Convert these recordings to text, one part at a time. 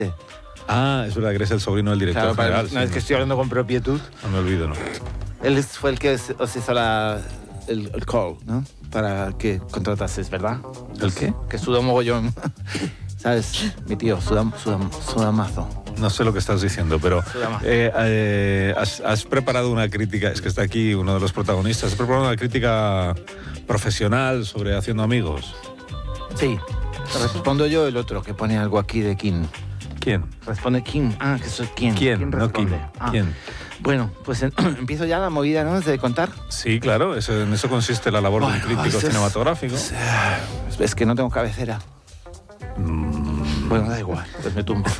Ah, es verdad que eres el sobrino del director general. No, es que estoy hablando con propiedad. No me olvido, ¿no? Él fue el que os hizo el call, ¿no? Para que contratases, ¿verdad? ¿El qué? Que suda mogollón. ¿Sabes? Mi tío, suda mazo. No sé lo que estás diciendo, pero has preparado una crítica, es que está aquí uno de los protagonistas, has preparado una crítica profesional sobre Haciendo Amigos. Sí, respondo yo el otro que pone algo aquí de Kim. ¿Quién? Responde Kim. Ah, que soy Kim. ¿Quién? No Kim. ¿Quién? Bueno, pues empiezo ya la movida, ¿no? De contar. Sí, claro, en eso consiste la labor de un crítico cinematográfico. Es que no tengo cabecera. Bueno, da igual, pues me tumbo.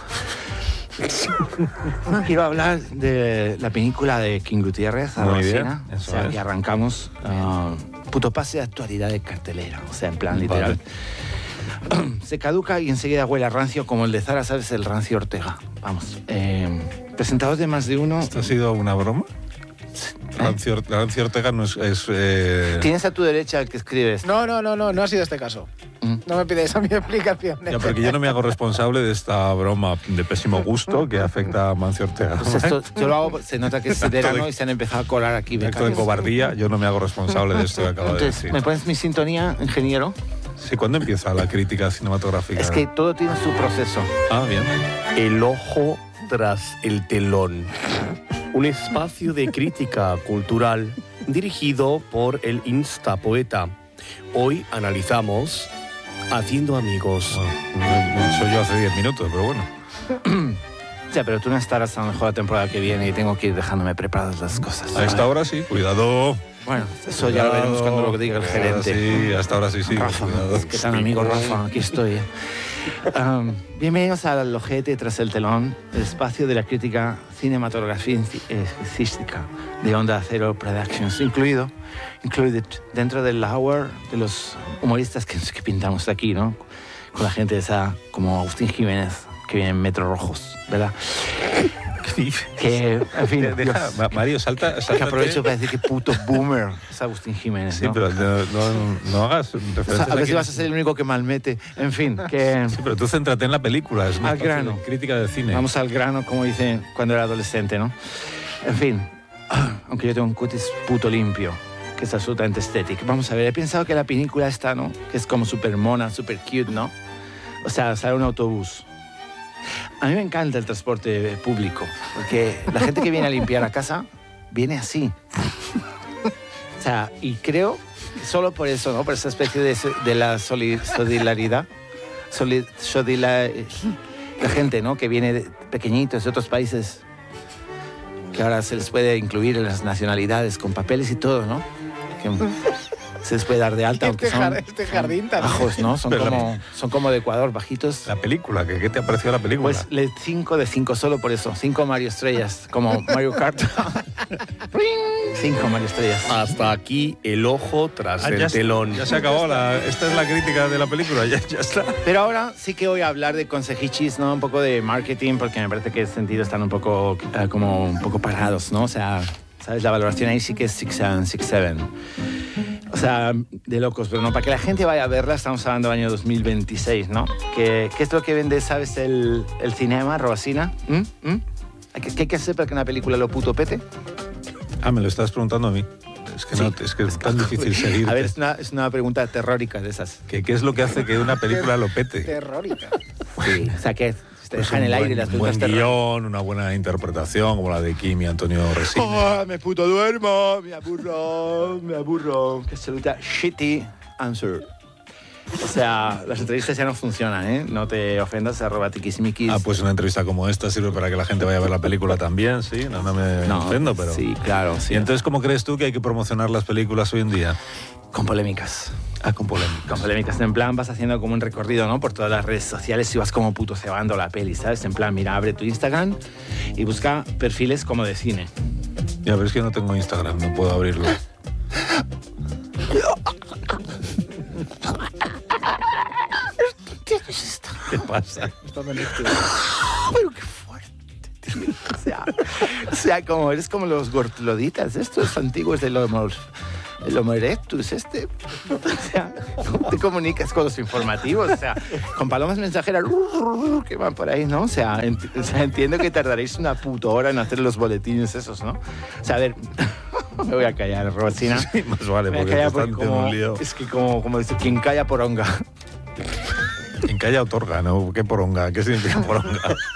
Quiero hablar de la película de King Gutiérrez, Arrocina. O sea, y arrancamos. Puto pase de actualidad de cartelera, o sea, en plan literal. Vale. Se caduca y enseguida huele a rancio, como el de Zara, ¿sabes? El rancio Ortega. Vamos. Presentados de más de uno. ¿Esto ha sido una broma? Rancio Ortega no es... Tienes a tu derecha el que escribes. No ha sido este caso. No me pides a mi explicación. Ya, porque yo no me hago responsable de esta broma de pésimo gusto que afecta a Mancio Ortega. Pues esto, yo lo hago, se nota que es verano y se han empezado a colar aquí. Acto de cobardía, yo no me hago responsable de esto que acabo de decir. ¿Me pones mi sintonía, ingeniero? Sí, ¿cuándo empieza la crítica cinematográfica? Es que todo tiene su proceso. Ah, bien. El ojo tras el telón. Un espacio de crítica cultural dirigido por el Instapoeta. Hoy analizamos Haciendo Amigos. Bueno, soy yo hace 10 minutos, pero bueno. Ya, pero tú no estarás a lo mejor la temporada que viene y tengo que ir dejándome preparadas las cosas. A esta hora sí, cuidado. Bueno, eso ya lo veremos cuando lo diga el gerente. Sí, hasta ahora sí. Rafa, ¿qué tal, amigo Rafa? Aquí estoy. Bienvenidos al Ojete tras el telón, el espacio de la crítica cinematográfica de Onda Cero Productions, incluido dentro del hour de los humoristas que pintamos aquí, ¿no? Con la gente esa como Agustín Jiménez, que viene en Metro Rojos, ¿verdad? Que, en fin, Mario, salta. Que aprovecho para decir que puto boomer es Agustín Jiménez, sí, ¿no? pero no hagas referencias. A ver si vas a ser el único que malmete. En fin, que... Sí, pero tú céntrate en la película. Es al grano. Crítica de cine. Vamos al grano, como dicen cuando era adolescente, ¿no? En fin, aunque yo tengo un cutis puto limpio, que es absolutamente estético. Vamos a ver, he pensado que la película esta, ¿no? Que es como súper mona, súper cute, ¿no? O sea, sale un autobús. A mí me encanta el transporte público, porque la gente que viene a limpiar a casa viene así. O sea, y creo que solo por eso, ¿no? Por esa especie de la solidaridad, la gente, ¿no? Que viene de pequeñitos de otros países, que ahora se les puede incluir en las nacionalidades con papeles y todo, ¿no? Que se les puede dar de alta, aunque son jardín también. bajos, ¿no? Son como de Ecuador, bajitos. La película, ¿qué te ha parecido la película? Pues 5 de 5, solo por eso. 5 Mario Estrellas, como Mario Kart. 5 Mario Estrellas. Hasta aquí el ojo tras el telón. Ya se acabó. Esta es la crítica de la película, ya está. Pero ahora sí que voy a hablar de consejichis, ¿no? Un poco de marketing, porque me parece que en ese sentido están un poco parados, ¿no? O sea, ¿sabes? La valoración ahí sí que es 6-7. O sea, de locos, pero no, para que la gente vaya a verla, estamos hablando del año 2026, ¿no? ¿Qué es lo que vende, sabes, el cinema, Robacina? ¿Qué hay que hacer para que una película lo puto pete? Ah, me lo estás preguntando a mí. Es que, sí, es que es tan difícil seguir. A ver, es una pregunta terrórica de esas. ¿Qué es lo que hace que una película lo pete? Terrórica. Sí, o sea, que te deja en el aire las películas terrónicas. Un buen guión, una buena interpretación, como la de Kim y Antonio Resines. ¡Oh, me puto duermo! ¡Me aburro! Que absoluta shitty answer. O sea, las entrevistas ya no funcionan, ¿eh? No te ofendas, @tiquismiquis. Ah, pues una entrevista como esta sirve para que la gente vaya a ver la película también, ¿sí? No me ofendo, pero... Sí, claro. Sí. ¿Y entonces cómo crees tú que hay que promocionar las películas hoy en día? Con polémicas. Ah, con polémicas. Con polémicas. En plan, vas haciendo como un recorrido, ¿no? Por todas las redes sociales y vas como puto cebando la peli, ¿sabes? En plan, mira, abre tu Instagram y busca perfiles como de cine. Ya, pero es que yo no tengo Instagram, no puedo abrirlo. ¿Qué pasa? Pero qué fuerte, tío. O sea, como eres como los gortloditas, estos antiguos de los ¿El Homo erectus este? O sea, ¿cómo te comunicas con los informativos? O sea, con palomas mensajeras que van por ahí, ¿no? O sea, entiendo que tardaréis una puta hora en hacer los boletines esos, ¿no? O sea, a ver... Me voy a callar, Robacina. Sí, más vale, porque te están metiendo un lío. Es que como dice, quien calla poronga. Quien calla otorga, ¿no? ¿Qué poronga? ¿Qué significa poronga?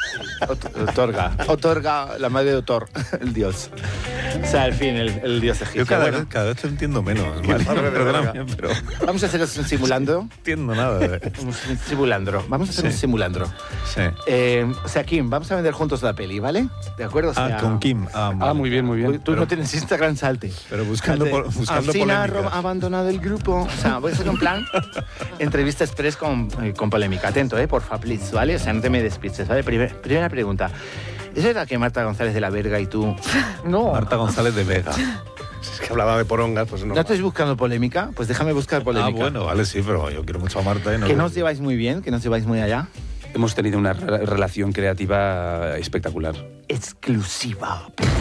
Otorga la madre de Otor, el dios. O sea, al fin, el dios egipcio. Yo cada vez te entiendo menos, Mario. Perdóname, pero... Vamos a hacer un simulando. No entiendo nada. Un simulandro. Vamos a hacer un simulandro. Sí. O sea, Kim, vamos a vender juntos la peli, ¿vale? ¿De acuerdo? O sea, con Kim. Vale. Muy bien, muy bien. Tú no tienes Instagram, salte. Pero buscando Alsina polémicas. ha abandonado el grupo. O sea, voy a hacer un plan. Entrevista express con polémica. Atento, porfa, please, ¿vale? O sea, no te me despistes, ¿vale? Primera pregunta. ¿Es verdad que Marta González de la Verga y tú... No. Marta González de Vega. Si es que hablaba de porongas, pues no. ¿No estáis buscando polémica? Pues déjame buscar polémica. Bueno, vale, sí, pero yo quiero mucho a Marta. Que no os lleváis muy bien, que no os lleváis muy allá. Hemos tenido una relación creativa espectacular. Exclusiva.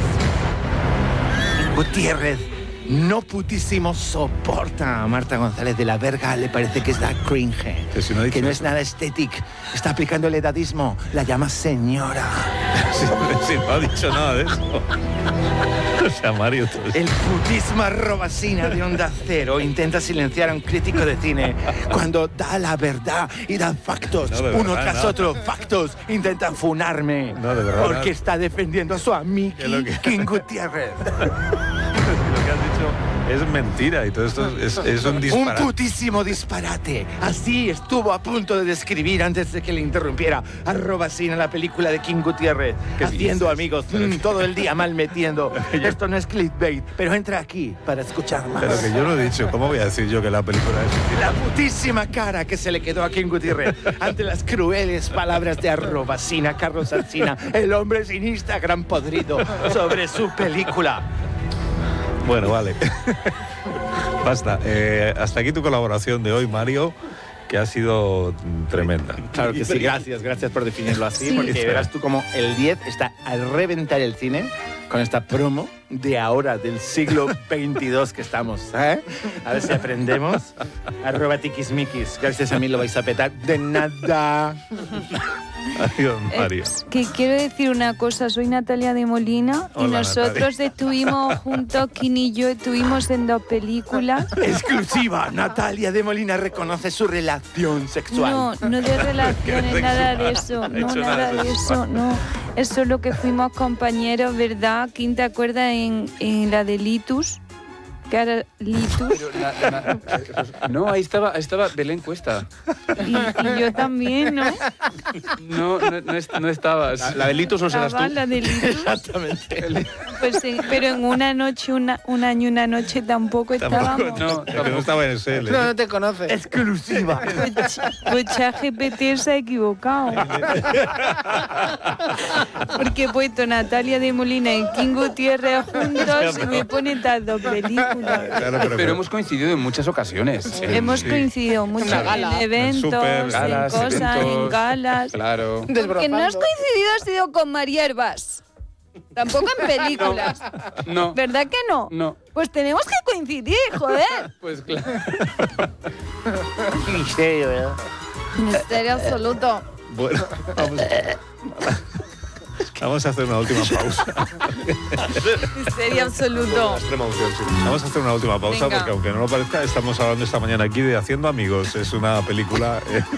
Gutiérrez no putísimo soporta a Marta González de la Verga, le parece que es la cringe, que no es nada estético, está aplicando el edadismo, la llama señora. Sí, no ha dicho nada de eso. O sea, Mario... El putismo Robacina de Onda Cero intenta silenciar a un crítico de cine cuando da la verdad y da factos, uno tras otro, factos, intenta funarme, porque está defendiendo a su amigo King Gutiérrez. Lo que has dicho es mentira y todo esto es un disparate. Un putísimo disparate. Así estuvo a punto de describir antes de que le interrumpiera a Robacina la película de King Gutiérrez. Haciendo amigos todo el día mal metiendo. Esto no es clickbait, pero entra aquí para escuchar más. Pero que yo lo he dicho, ¿cómo voy a decir yo que la película es... La putísima cara que se le quedó a King Gutiérrez ante las crueles palabras de Robacina, Carlos Alsina, el hombre sin Instagram podrido, sobre su película. Bueno, vale. Basta. Hasta aquí tu colaboración de hoy, Mario, que ha sido tremenda. Claro que sí, gracias por definirlo así, Sí. porque verás tú como el 10 está a reventar el cine con esta promo de ahora, del siglo 22 que estamos. A ver si aprendemos. @tiquismiquis. Gracias a mí lo vais a petar. De nada. Adiós, Mario. Que quiero decir una cosa, soy Natalia de Molina y Hola, nosotros Natalia. estuvimos juntos, Kim y yo estuvimos en 2 películas. Exclusiva. Natalia de Molina reconoce su relación sexual. No de relaciones, nada de eso, Ha no hecho nada de eso, no. Es solo que fuimos compañeros, ¿verdad? Kim, ¿te acuerdas en la de Litus? Que era Litus. No, ahí estaba Belén Cuesta. Y yo también, ¿no? No estabas. La de Litus no serás Estaba tú. la de Litus. Exactamente. Pues sí, pero en una noche, un año y una noche tampoco estábamos. No, Que no estaba en el CL. No te conoce. Exclusiva. Pues ChatGPT se ha equivocado. Porque he puesto Natalia de Molina y King Gutiérrez juntos y me pone estas 2 películas. Claro, pero hemos coincidido en muchas ocasiones. Hemos coincidido mucho Una gala. en eventos, En galas, en cosas, eventos. en galas. Claro. Que no has coincidido ha sido con María Herbás. Tampoco en películas. No. ¿Verdad que no? No. Pues tenemos que coincidir, joder. Pues claro. Misterio, ¿verdad? Misterio absoluto. Bueno, vamos a hacer una última pausa. Misterio absoluto. Extrema opción, sí. Vamos a hacer una última pausa Venga. porque aunque no lo parezca, estamos hablando esta mañana aquí de Haciendo Amigos. Es una película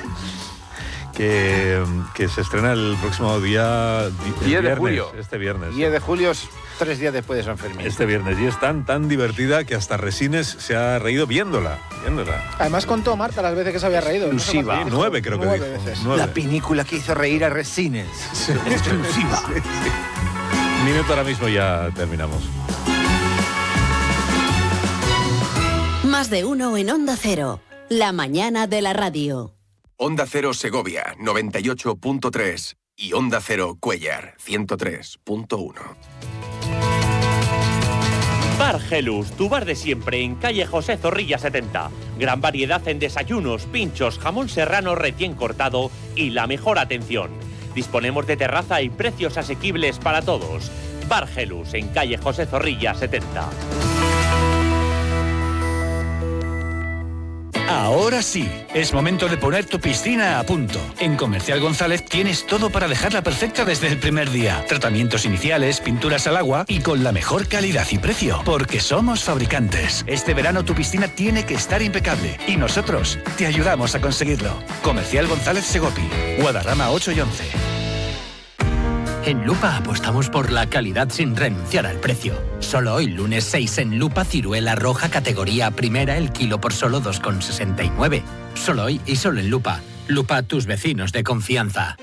que se estrena el próximo día... el 10 de viernes, julio. Este viernes. 10 de julio, 3 días después de San Fermín. Este viernes. Y es tan divertida que hasta Resines se ha reído viéndola. Además contó Marta las veces que se había reído. Exclusiva. 9 creo que 9 dijo. veces. 9. La película que hizo reír a Resines. Exclusiva. Minuto ahora mismo ya terminamos. Más de uno en Onda Cero. La mañana de la radio. Onda Cero Segovia, 98.3 y Onda Cero Cuéllar, 103.1. Bar Gelus, tu bar de siempre en calle José Zorrilla 70. Gran variedad en desayunos, pinchos, jamón serrano recién cortado y la mejor atención. Disponemos de terraza y precios asequibles para todos. Bar Gelus en calle José Zorrilla 70. Ahora sí, es momento de poner tu piscina a punto. En Comercial González tienes todo para dejarla perfecta desde el primer día. Tratamientos iniciales, pinturas al agua y con la mejor calidad y precio. Porque somos fabricantes. Este verano tu piscina tiene que estar impecable y nosotros te ayudamos a conseguirlo. Comercial González Segopi, Guadarrama 8 y 11. En Lupa apostamos por la calidad sin renunciar al precio. Solo hoy, lunes 6, en Lupa, ciruela roja categoría primera, el kilo por solo 2,69. Solo hoy y solo en Lupa. Lupa, tus vecinos de confianza.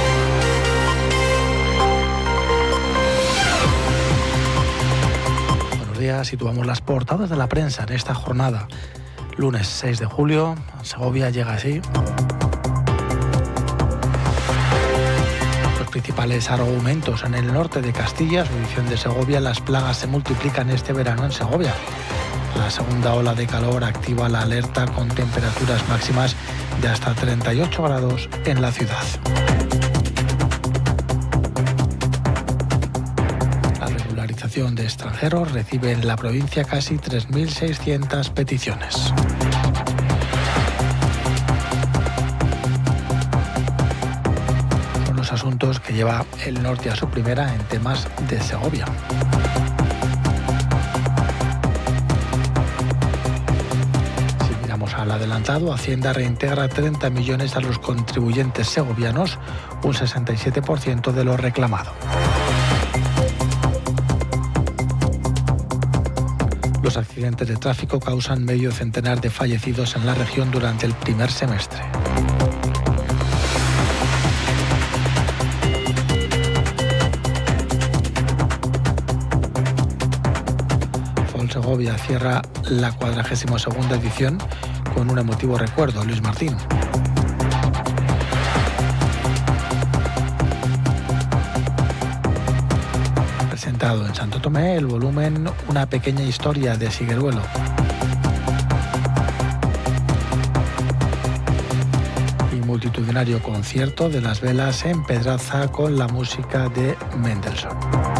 Buenos días, situamos las portadas de la prensa en esta jornada. Lunes 6 de julio, Segovia llega así. Principales argumentos en el norte de Castilla, su edición de Segovia, las plagas se multiplican este verano en Segovia. La segunda ola de calor activa la alerta con temperaturas máximas de hasta 38 grados en la ciudad. La regularización de extranjeros recibe en la provincia casi 3.600 peticiones. Asuntos que lleva el norte a su primera en temas de Segovia. Si miramos al adelantado, Hacienda reintegra 30 millones a los contribuyentes segovianos, un 67% de lo reclamado. Los accidentes de tráfico causan medio centenar de fallecidos en la región durante el primer semestre. Segovia cierra la 42ª edición con un emotivo recuerdo, Luis Martín. Presentado en Santo Tomé el volumen Una pequeña historia de Sigueruelo. Y multitudinario concierto de las velas en Pedraza con la música de Mendelssohn.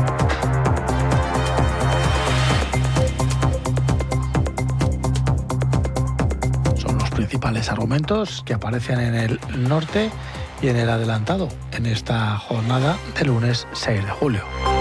Principales argumentos que aparecen en el norte y en el adelantado en esta jornada de lunes 6 de julio.